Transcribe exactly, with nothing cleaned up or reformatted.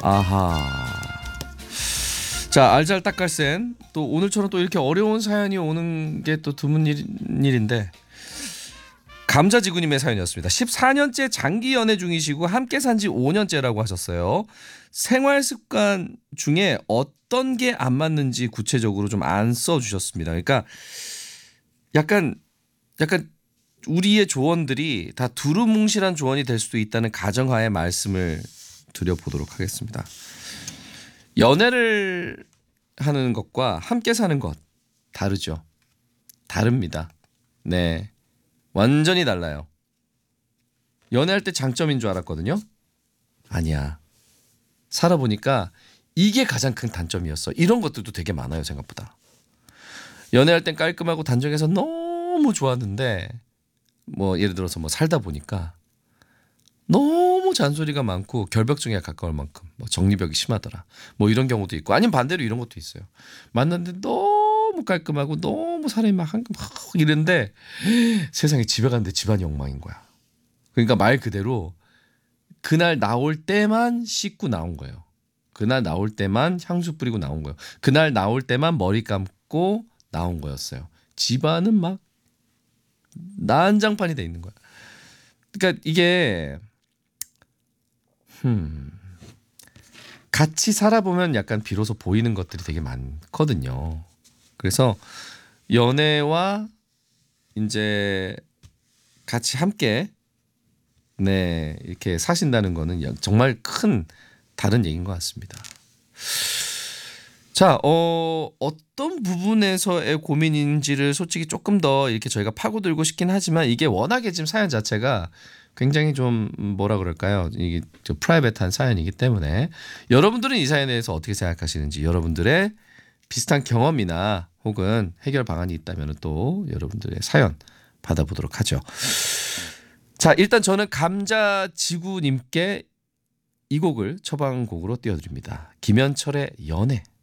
아하. 자, 알잘딱갈센. 또 오늘처럼 또 이렇게 어려운 사연이 오는 게 또 드문 일, 일인데 감자지구님의 사연이었습니다. 십사 년째 장기 연애 중이시고 함께 산 지 오 년째라고 하셨어요. 생활 습관 중에 어떤 게 안 맞는지 구체적으로 좀 안 써주셨습니다. 그러니까 약간 약간 우리의 조언들이 다 두루뭉실한 조언이 될 수도 있다는 가정하에 말씀을 드려보도록 하겠습니다. 연애를 하는 것과 함께 사는 것 다르죠. 다릅니다. 네, 완전히 달라요. 연애할 때 장점인 줄 알았거든요. 아니야. 살아보니까 이게 가장 큰 단점이었어. 이런 것들도 되게 많아요, 생각보다. 연애할 땐 깔끔하고 단정해서 너무 좋았는데 뭐 예를 들어서 뭐 살다 보니까 너무 잔소리가 많고 결벽증에 가까울 만큼 뭐 정리벽이 심하더라. 뭐 이런 경우도 있고 아니면 반대로 이런 것도 있어요. 만났는데 너무 깔끔하고 너무 사람이 막 한 막 이런데 세상에 집에 갔는데 집안이 엉망인 거야. 그러니까 말 그대로 그날 나올 때만 씻고 나온 거예요. 그날 나올 때만 향수 뿌리고 나온 거예요. 그날 나올 때만 머리 감고 나온 거였어요. 집안은 막 난장판이 돼 있는 거야. 그러니까 이게 음, 같이 살아보면 약간 비로소 보이는 것들이 되게 많거든요. 그래서 연애와 이제 같이 함께 네 이렇게 사신다는 거는 정말 큰 다른 얘기인 것 같습니다. 자, 어, 어떤 부분에서의 고민인지를 솔직히 조금 더 이렇게 저희가 파고들고 싶긴 하지만 이게 워낙에 지금 사연 자체가 굉장히 좀 뭐라 그럴까요? 이게 좀 프라이빗한 사연이기 때문에 여러분들은 이 사연에 대해서 어떻게 생각하시는지 여러분들의 비슷한 경험이나 혹은 해결 방안이 있다면 또 여러분들의 사연 받아보도록 하죠. 자, 일단 저는 감자지구님께 이 곡을 처방곡으로 띄워드립니다. 김현철의 연애.